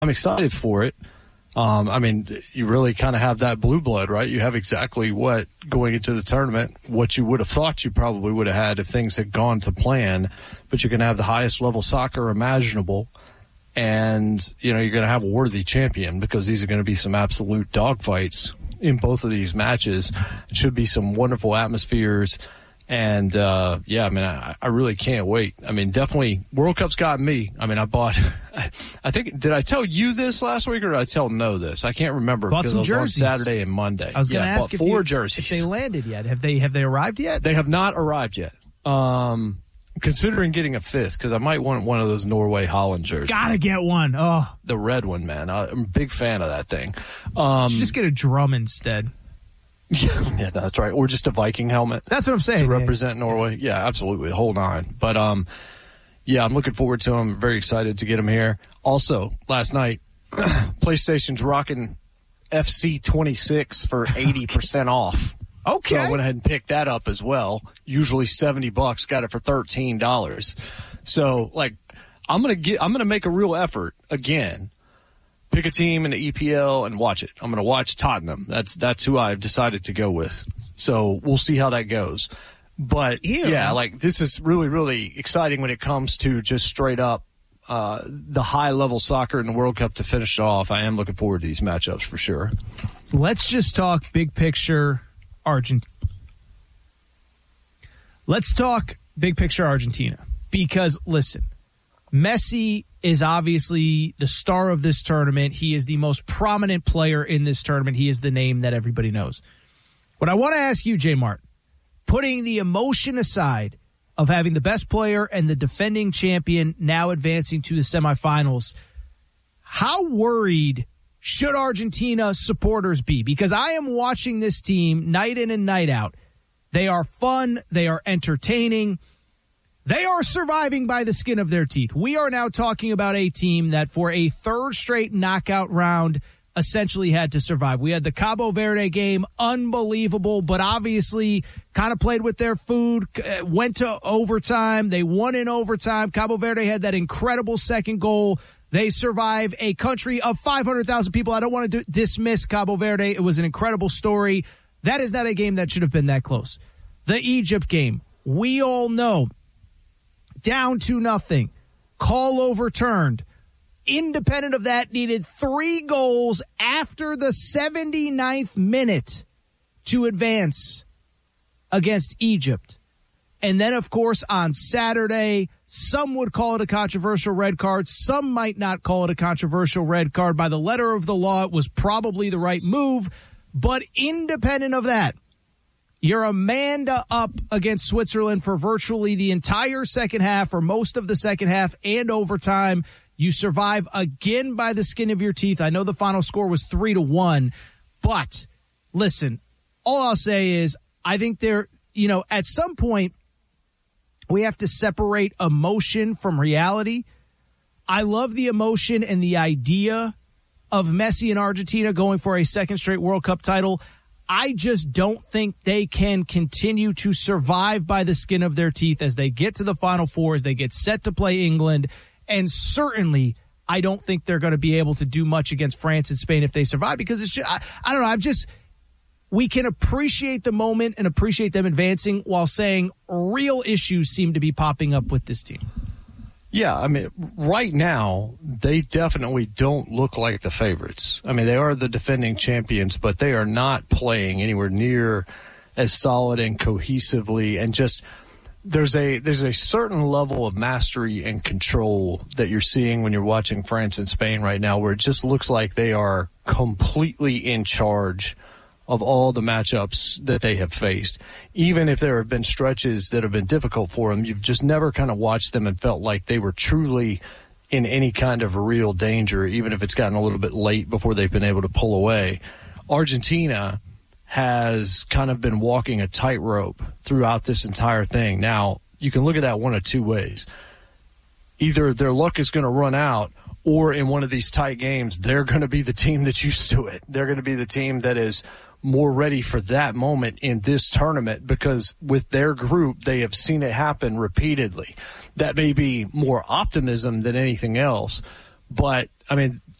I'm excited for it. I mean, you really kind of have that blue blood, right? You have exactly what, going into the tournament, what you would have thought you probably would have had if things had gone to plan, but you're going to have the highest level soccer imaginable, and, you know, you're going to have a worthy champion, because these are going to be some absolute dogfights in both of these matches. It should be some wonderful atmospheres. And, yeah, I mean, I really can't wait. I mean, definitely, World Cup's got me. I mean, I bought, I think, did I tell you this last week, or did I tell No this? I can't remember. Bought some jerseys. On Saturday and Monday. I was going to ask if four jerseys. If they landed yet. Have they arrived yet? They have not arrived yet. Considering getting a fifth, because I might want one of those Norway Holland jerseys. Gotta get one. Oh, the red one, man. I'm a big fan of that thing. You should just get a drum instead. Yeah, that's right. Or just a Viking helmet. That's what I'm saying. To represent Norway. Yeah, absolutely. Hold on. But, yeah, I'm looking forward to him. Very excited to get him here. Also, last night, PlayStation's rocking FC 26 for 80% off. Okay. So I went ahead and picked that up as well. Usually $70. Got it for $13. So, like, I'm gonna make a real effort again. Pick a team in the EPL and watch it. I'm going to watch Tottenham. That's who I've decided to go with. So we'll see how that goes. But, yeah, like, this is really, really exciting when it comes to just straight up the high-level soccer in the World Cup to finish it off. I am looking forward to these matchups for sure. Let's just talk big picture Argentina. Let's talk big picture Argentina. Because, listen, Messi is obviously the star of this tournament. He is the most prominent player in this tournament. He is the name that everybody knows. What I want to ask you, J. Mart, putting the emotion aside of having the best player and the defending champion now advancing to the semifinals, how worried should Argentina supporters be? Because I am watching this team night in and night out. They are fun. They are entertaining. They are surviving by the skin of their teeth. We are now talking about a team that for a third straight knockout round essentially had to survive. We had the Cabo Verde game, unbelievable, but obviously kind of played with their food, went to overtime. They won in overtime. Cabo Verde had that incredible second goal. They survive a country of 500,000 people. I don't want to dismiss Cabo Verde. It was an incredible story. That is not a game that should have been that close. The Egypt game, we all know, down 2-0, call overturned. Independent of that, needed 3 goals after the 79th minute to advance against Egypt. And then, of course, on Saturday, some would call it a controversial red card. Some might not call it a controversial red card. By the letter of the law, it was probably the right move. But independent of that, you're a man up against Switzerland for virtually the entire second half or most of the second half and overtime. You survive again by the skin of your teeth. I know the final score was 3-1, but listen, all I'll say is I think at some point we have to separate emotion from reality. I love the emotion and the idea of Messi and Argentina going for a second straight World Cup title. I just don't think they can continue to survive by the skin of their teeth as they get to the Final Four, as they get set to play England. And certainly, I don't think they're going to be able to do much against France and Spain if they survive, because it's just, I don't know. We can appreciate the moment and appreciate them advancing while saying real issues seem to be popping up with this team. Yeah, I mean, right now, they definitely don't look like the favorites. I mean, they are the defending champions, but they are not playing anywhere near as solid and cohesively, and just there's a certain level of mastery and control that you're seeing when you're watching France and Spain right now, where it just looks like they are completely in charge of all the matchups that they have faced. Even if there have been stretches that have been difficult for them, you've just never kind of watched them and felt like they were truly in any kind of real danger, even if it's gotten a little bit late before they've been able to pull away. Argentina has kind of been walking a tightrope throughout this entire thing. Now, you can look at that one of two ways. Either their luck is going to run out, or in one of these tight games, they're going to be the team that's used to it. They're going to be the team that is more ready for that moment in this tournament, because with their group, they have seen it happen repeatedly. That may be more optimism than anything else, but I mean,